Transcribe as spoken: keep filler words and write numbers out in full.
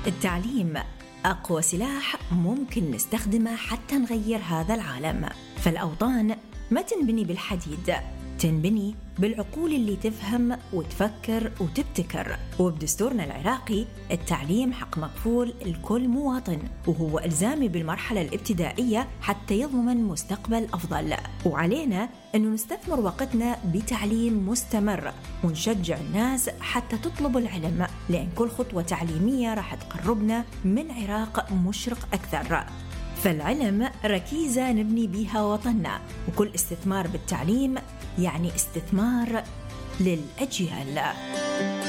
التعليم أقوى سلاح ممكن نستخدمه حتى نغير هذا العالم. فالأوطان ما تنبني بالحديد، تنبني بالعقول اللي تفهم وتفكر وتبتكر. وبدستورنا العراقي التعليم حق مكفول لكل مواطن، وهو إلزامي بالمرحلة الابتدائية حتى يضمن مستقبل أفضل. وعلينا أنه نستثمر وقتنا بتعليم مستمر ونشجع الناس حتى تطلب العلم، لأن كل خطوة تعليمية راح تقربنا من عراق مشرق أكثر. فالعلم ركيزة نبني بيها وطننا، وكل استثمار بالتعليم يعني استثمار للأجيال.